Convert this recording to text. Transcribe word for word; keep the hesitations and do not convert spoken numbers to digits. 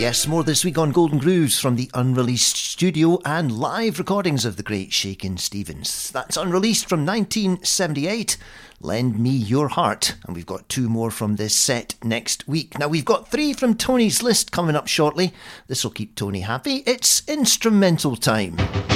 Yes, more this week on Golden Grooves from the unreleased studio and live recordings of the great Shakin' Stevens. That's unreleased from nineteen seventy-eight, Lend Me Your Heart. And we've got two more from this set next week. Now, we've got three from Tony's list coming up shortly. This will keep Tony happy. It's instrumental time.